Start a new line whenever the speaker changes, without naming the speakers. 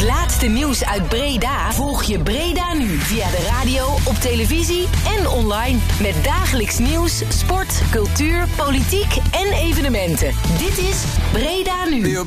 laatste nieuws uit Breda volg je Breda nu via de radio, op televisie en online. Met dagelijks nieuws, sport, cultuur, politiek en evenementen. Dit is Breda nu.